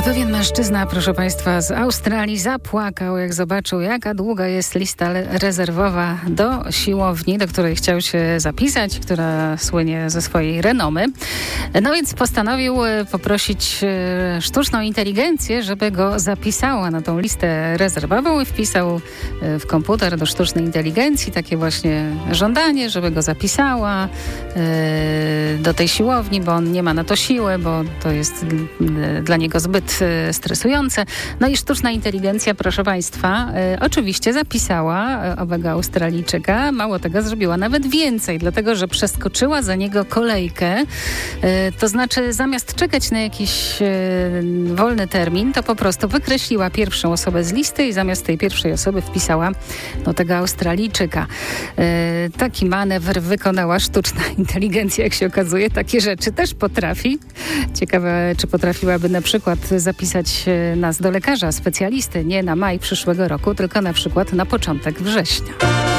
A pewien mężczyzna, proszę Państwa, z Australii zapłakał, jak zobaczył, jaka długa jest lista rezerwowa do siłowni, do której chciał się zapisać, która słynie ze swojej renomy. No więc postanowił poprosić sztuczną inteligencję, żeby go zapisała na tą listę rezerwową i wpisał w komputer do sztucznej inteligencji takie właśnie żądanie, żeby go zapisała do tej siłowni, bo on nie ma na to siły, bo to jest dla niego zbyt stresujące. No i sztuczna inteligencja, proszę Państwa, oczywiście zapisała owego Australijczyka. Mało tego, zrobiła nawet więcej, dlatego że przeskoczyła za niego kolejkę. To znaczy, zamiast czekać na jakiś wolny termin, to po prostu wykreśliła pierwszą osobę z listy i zamiast tej pierwszej osoby wpisała tego Australijczyka. Taki manewr wykonała sztuczna inteligencja, jak się okazuje. Takie rzeczy też potrafi. Ciekawe, czy potrafiłaby na przykład zapisać nas do lekarza specjalisty nie na maj przyszłego roku, tylko na przykład na początek września.